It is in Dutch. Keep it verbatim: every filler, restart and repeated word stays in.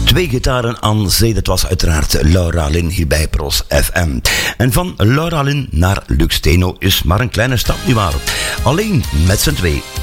Twee gitaren aan zee, dat was uiteraard Laura Lynn hier bij Pros F M. En van Laura Lynn naar Lux Steno is maar een kleine stap, nietwaar? Alleen met z'n twee,